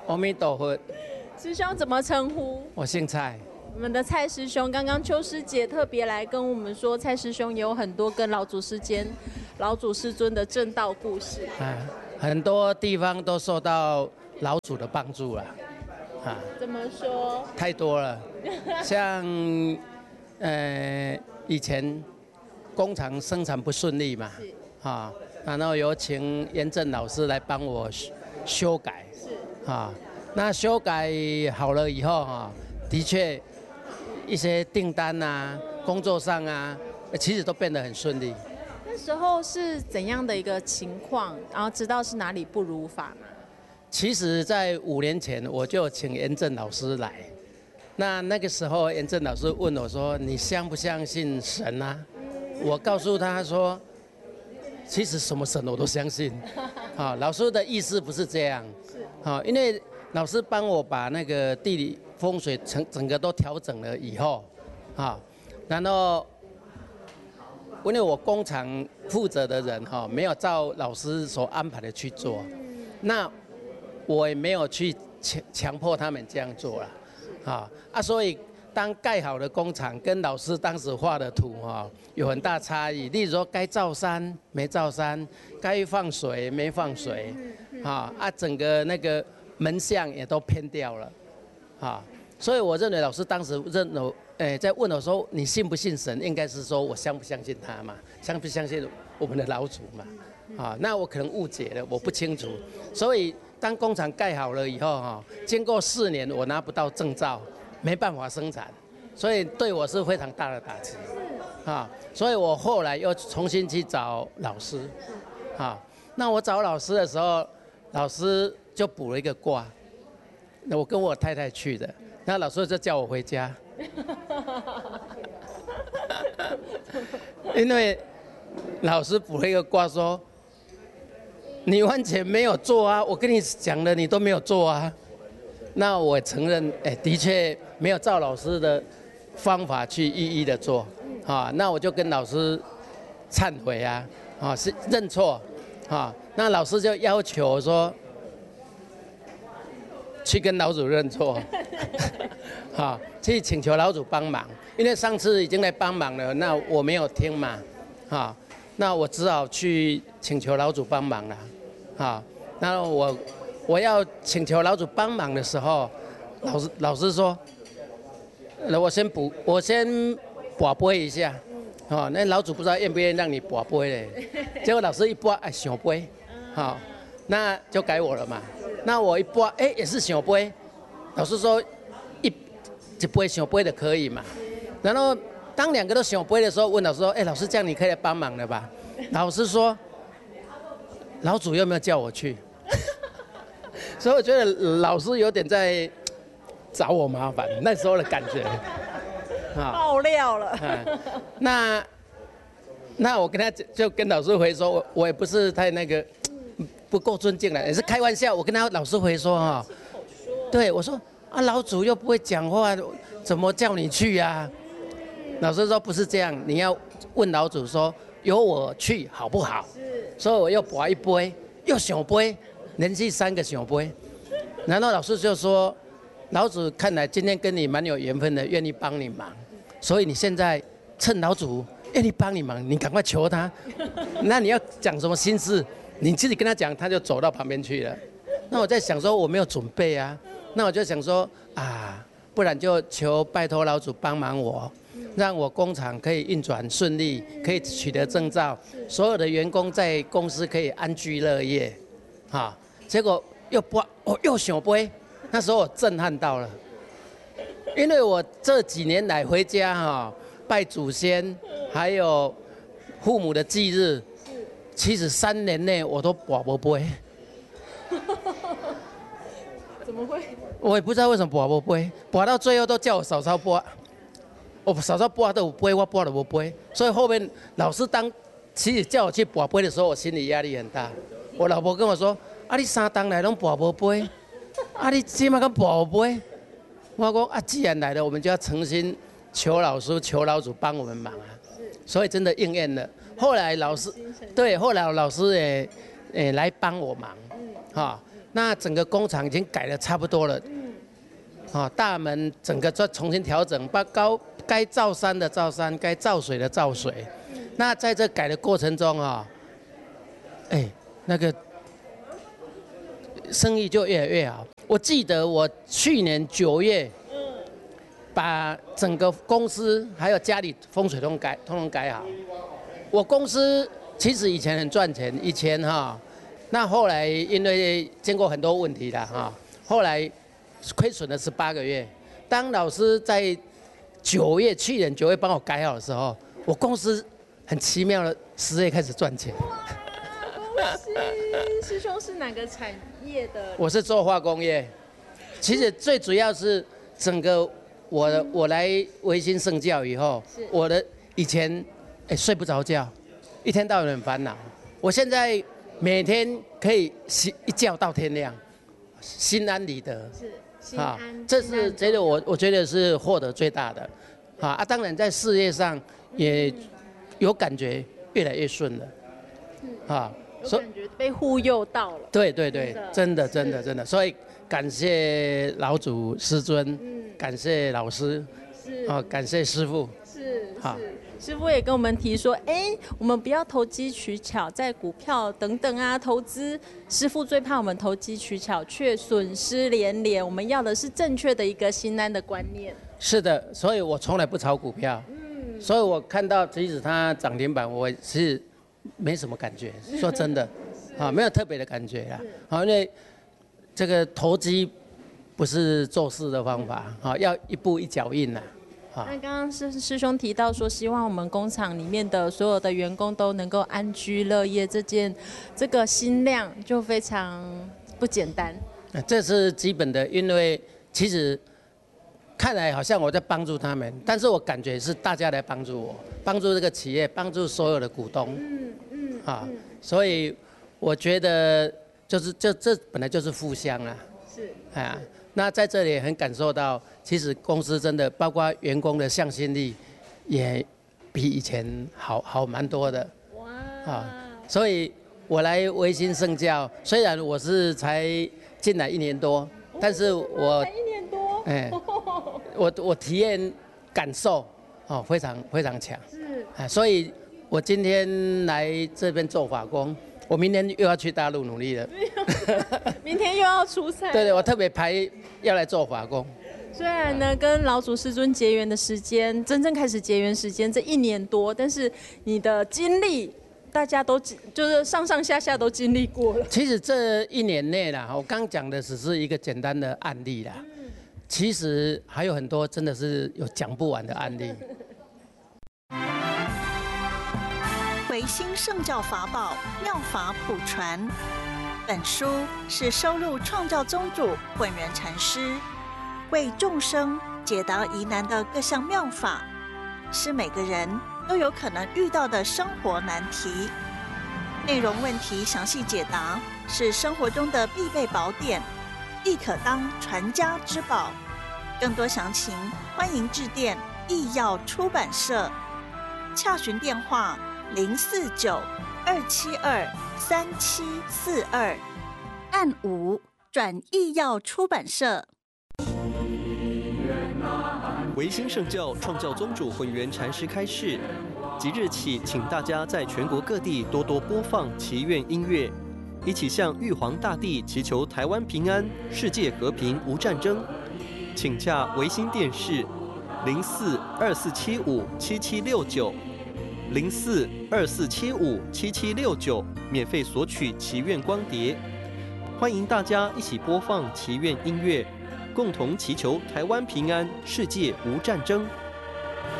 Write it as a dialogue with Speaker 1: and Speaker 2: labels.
Speaker 1: 阿弥陀佛，
Speaker 2: 师兄怎么称呼？
Speaker 1: 我姓蔡。
Speaker 2: 我们的蔡师兄，刚刚邱师姐特别来跟我们说，蔡师兄也有很多跟老祖师尊的正道故事。
Speaker 1: 很多地方都受到老祖的帮助了。
Speaker 2: 怎么说？
Speaker 1: 太多了，像以前工厂生产不顺利嘛，然后有请严正老师来帮我修改，那修改好了以后的确一些订单啊、工作上啊，其实都变得很顺利。
Speaker 2: 那时候是怎样的一个情况？然后知道是哪里不如法吗？
Speaker 1: 其实，在5年前我就请严正老师来，那个时候严正老师问我说：“你相不相信神啊？”我告诉他说：“其实什么神我都相信。”老师的意思不是这样，因为老师帮我把那个地理风水整个都调整了以后，然后因为我工厂负责的人没有照老师所安排的去做，那我也没有去强迫他们这样做了，所以当盖好的工厂跟老师当时画的图有很大差异。例如说该造山没造山，该放水没放水，整个那个门向也都偏掉了，所以我认为老师当时在问我说你信不信神，应该是说我相不相信他嘛，相不相信我们的老祖嘛，那我可能误解了，我不清楚，所以。当工厂盖好了以后，经过4年我拿不到证照，没办法生产，所以对我是非常大的打击，所以我后来又重新去找老师，那我找老师的时候，老师就卜了一个卦，我跟我太太去的，那老师就叫我回家，因为老师卜了一个卦说。你完全没有做啊！我跟你讲了，你都没有做啊。那我承认，的确没有照老师的方法去一一的做，那我就跟老师忏悔是认错，那老师就要求我说，去跟老祖认错，去请求老祖帮忙，因为上次已经来帮忙了，那我没有听嘛，那我只好去请求老祖帮忙了。那我要请求老祖帮忙的时候，老师说，我先跋杯一下，那老祖不知道愿不愿意让你跋杯嘞，结果老师一跋，想杯，那就改我了嘛。那我一跋，也是想杯，老师说一杯想杯的可以嘛。然后当2个都想杯的时候，问老师说，老师这样你可以来帮忙了吧？老师说。老祖有没有叫我去？所以我觉得老师有点在找我麻烦，那时候的感觉。
Speaker 2: 爆料了。
Speaker 1: 那我跟他就跟老师回说，我也不是太那个不够尊敬了，也是开玩笑。我跟他老师回说对我说老祖又不会讲话，怎么叫你去啊？老师说不是这样，你要问老祖说由我去好不好？所以我又拔一杯，又想杯，连续3个想杯。然后老师就说：“老祖看来今天跟你蛮有缘分的，愿意帮你忙。所以你现在趁老祖愿意帮你忙，你赶快求他。那你要讲什么心事，你自己跟他讲，他就走到旁边去了。那我在想说我没有准备啊，那我就想说不然就拜托老祖帮忙我。”让我工厂可以运转顺利，可以取得证照，所有的员工在公司可以安居乐业，结果又想杯，那时候我震撼到了，因为我这几年来回家拜祖先，还有父母的忌日，其实3年内我都拔不杯。
Speaker 2: 怎么会？
Speaker 1: 我也不知道为什么拔不杯，拔到最后都叫我嫂嫂拔。我嫂嫂拔都有杯，我拔都无杯，所以后面老师其实叫我去拔杯的时候，我心理压力很大。我老婆跟我说：“你3档来拢拔无杯，你今麦敢拔无杯？”我说：“既然来了，我们就要诚心求老师、求老祖帮我们忙啊。”所以真的应验了。后来老师也来帮我忙， 那整个工厂已经改得差不多了，大门整个再重新调整，把该造山的造山，该造水的造水。那在这改的过程中那个生意就越来越好。我记得我去年9月，把整个公司还有家里风水通通改好。我公司其实以前很赚钱，以前那后来因为经过很多问题了后来亏损了18个月。当老师在去年9月帮我改好的时候，我公司很奇妙的10月开始赚钱。
Speaker 2: 恭喜！师兄是哪个产业的？
Speaker 1: 我是做化工业。其实最主要是整个我来维新圣教以后，我的以前睡不着觉，一天到晚很烦恼。我现在每天可以一觉到天亮，心安理得。
Speaker 2: 心安。
Speaker 1: 这是觉得我觉得是获得最大的。当然在事业上也有感觉越来越顺了。
Speaker 2: 有感觉被护佑到了。
Speaker 1: 对，真的，所以感谢老祖师尊，感谢老师，感谢师父。
Speaker 2: 师父也跟我们提说，我们不要投机取巧，在股票等等投资，师父最怕我们投机取巧，却损失连连。我们要的是正确的一个心安的观念。
Speaker 1: 是的，所以我从来不炒股票。所以我看到即使它涨停板，我是没什么感觉。说真的，没有特别的感觉啦。因为这个投机不是做事的方法，要一步一脚印呐。
Speaker 2: 那刚刚师兄提到说，希望我们工厂里面的所有的员工都能够安居乐业，这个心量就非常不简单。
Speaker 1: 这是基本的，因为其实看来好像我在帮助他们，但是我感觉是大家来帮助我，帮助这个企业，帮助所有的股东。所以我觉得这本来就是互相啦。那在这里也很感受到，其实公司真的包括员工的向心力，也比以前好蛮多的。所以我来维新圣教，虽然我是才进来1年多，但是我
Speaker 2: 才1年多，
Speaker 1: 我体验感受非常强。所以我今天来这边做法工。我明天又要去大陆努力了，
Speaker 2: 明天又要出差。
Speaker 1: 对，我特别排要来做法工。
Speaker 2: 虽然呢，跟老祖师尊结缘的时间，真正开始结缘时间这1年多，但是你的经历，大家都就是上下都经历过了。
Speaker 1: 其实这1年内啦，我刚讲的只是一个简单的案例啦，其实还有很多真的是有讲不完的案例。
Speaker 3: 维新圣教法宝妙法普传，本书是收录创教宗主混元禅师为众生解答疑难的各项妙法，是每个人都有可能遇到的生活难题。内容问题详细解答，是生活中的必备宝典，亦可当传家之宝。更多详情，欢迎致电义耀出版社，洽询电话049-272-3742，按5转义耀出版社。
Speaker 4: 维新圣教创教宗主混元禅师开示，即日起，请大家在全国各地多多播放祈愿音乐，一起向玉皇大帝祈求台湾平安、世界和平无战争。请洽维新电视04-2475-7769。04-2475-7769，免费索取祈愿光碟。欢迎大家一起播放祈愿音乐，共同祈求台湾平安，世界无战争。